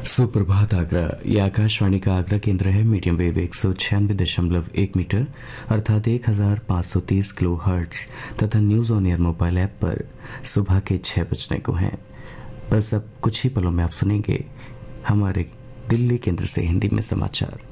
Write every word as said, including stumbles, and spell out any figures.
सुप्रभात आगरा। ये आकाशवाणी का आगरा केंद्र है। मीडियम वेव एक सौ छियानवे दशमलव एक मीटर अर्थात एक हजार पाँच सौ तीस किलो हर्ट्ज तथा news on air mobile app पर सुबह के छह बजने को हैं। बस अब कुछ ही पलों में आप सुनेंगे हमारे दिल्ली केंद्र से हिंदी में समाचार।